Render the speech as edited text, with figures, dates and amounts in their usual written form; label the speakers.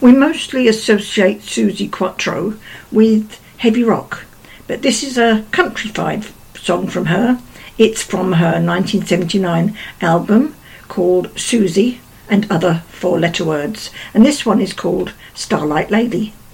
Speaker 1: We mostly associate Suzi Quatro with heavy rock, but this is a countrified song from her. It's from her 1979 album called Suzi and Other Four-Letter Words, and this one is called Starlight Lady.